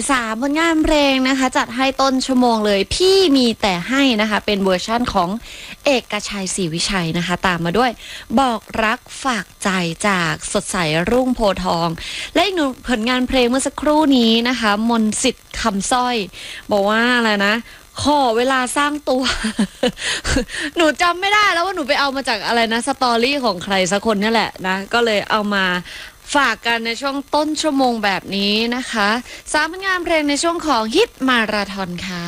3 ผลงานเพลงนะคะจัดให้ต้นชั่วโมงเลยพี่มีแต่ให้นะคะเป็นเวอร์ชั่นของเอกชัยศรีวิชัยนะคะตามมาด้วยบอกรักฝากใจจากสดใสรุ่งโพธิ์ทองและอีกหนึ่งผลงานเพลงเมื่อสักครู่นี้นะคะมนต์สิทธิ์คำสร้อยบอกว่าอะไรนะขอเวลาสร้างตัว หนูจำไม่ได้แล้วว่าหนูไปเอามาจากอะไรนะสตอรี่ของใครสักคนนี่แหละนะก็เลยเอามาฝากกันในช่วงต้นชั่วโมงแบบนี้นะคะ3 ผลงานเพลงในช่วงของฮิตมาราธอนค่ะ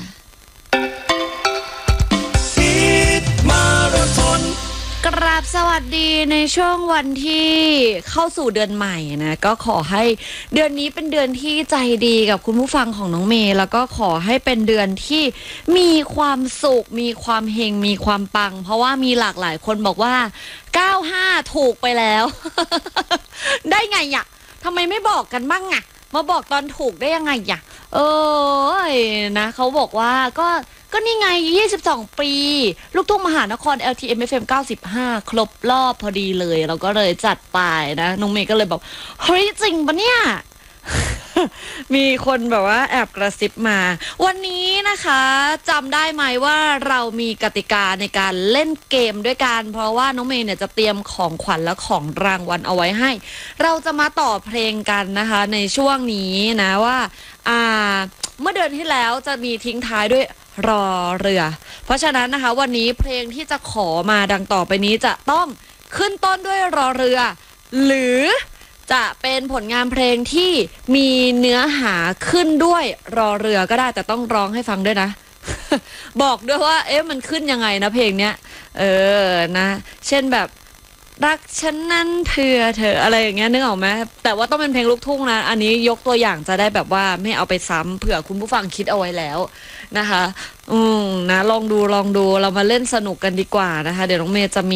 ฮิตมาราธอนกราบสวัสดีในช่วงวันที่เข้าสู่เดือนใหม่นะก็ขอให้เดือนนี้เป็นเดือนที่ใจดีกับคุณผู้ฟังของน้องเมย์แล้วก็ขอให้เป็นเดือนที่มีความสุขมีความเฮงมีความปังเพราะว่ามีหลากหลายคนบอกว่า95ถูกไปแล้ว ได้ไงอ่ะทำไมไม่บอกกันบ้างอ่ะมาบอกตอนถูกได้ยังไงอ่ะนะเขาบอกว่าก็นี่ไง22 ปีลูกทุ่งมหานคร LTM FM 95ครบรอบพอดีเลยเราก็เลยจัดไปนะน้องเมย์ก็เลยบอกเฮ้ยจริงปะเนี่ย มีคนแบบว่าแอบกระซิบมาวันนี้นะคะจำได้ไหมว่าเรามีกติกาในการเล่นเกมด้วยกันเพราะว่าน้องเมย์เนี่ยจะเตรียมของขวัญและของรางวัลเอาไว้ให้เราจะมาต่อเพลงกันนะคะในช่วงนี้นะว่าเมื่อเดือนที่แล้วจะมีทิ้งท้ายด้วยรอเรือเพราะฉะนั้นนะคะวันนี้เพลงที่จะขอมาดังต่อไปนี้จะต้องขึ้นต้นด้วยรอเรือหรือจะเป็นผลงานเพลงที่มีเนื้อหาขึ้นด้วยรอเรือก็ได้แต่ต้องร้องให้ฟังด้วยนะ บอกด้วยว่ามันขึ้นยังไงนะเพลงเนี้ยนะเช่นแบบรักฉันนั้นเพื่อเธออะไรอย่างเงี้ยนึกออกไหมแต่ว่าต้องเป็นเพลงลูกทุ่งนะอันนี้ยกตัวอย่างจะได้แบบว่าไม่เอาไปซ้ำเผื่อคุณผู้ฟังคิดเอาไว้แล้วนะคะนะลองดูเรามาเล่นสนุกกันดีกว่านะคะเดี๋ยวน้องเมย์จะมี